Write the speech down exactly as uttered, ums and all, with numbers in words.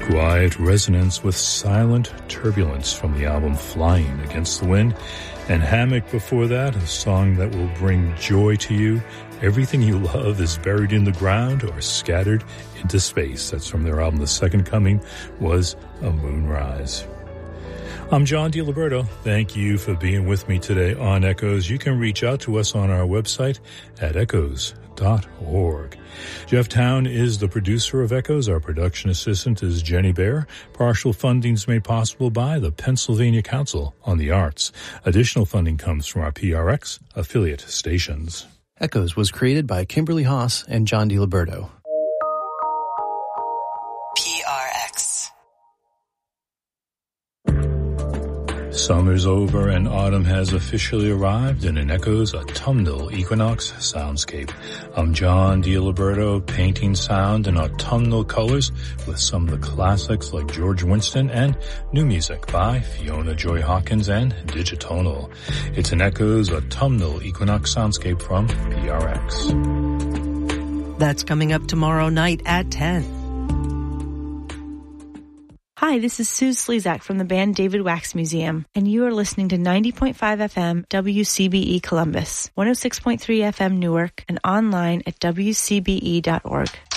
Quiet Resonance with Silent Turbulence from the album Flying Against the Wind. And Hammock before that, a song that will bring joy to you. Everything you love is buried in the ground or scattered into space. That's from their album The Second Coming Was a Moonrise. I'm John DiLiberto. Thank you for being with me today on Echoes. You can reach out to us on our website at echoes dot org. Jeff Town is the producer of Echoes. Our production assistant is Jenny Bear. Partial funding is made possible by the Pennsylvania Council on the Arts. Additional funding comes from our P R X affiliate stations. Echoes was created by Kimberly Haas and John DiLiberto. P R X. Summer's over and autumn has officially arrived in an Echoes autumnal equinox soundscape. I'm John DiLiberto, painting sound in autumnal colors with some of the classics like George Winston and new music by Fiona Joy Hawkins and Digitonal. It's an Echoes autumnal equinox soundscape from P R X. That's coming up tomorrow night at ten. Hi, this is Sue Slezak from the band David Wax Museum, and you are listening to ninety point five F M W C B E Columbus, one oh six point three F M Newark, and online at W C B E dot org.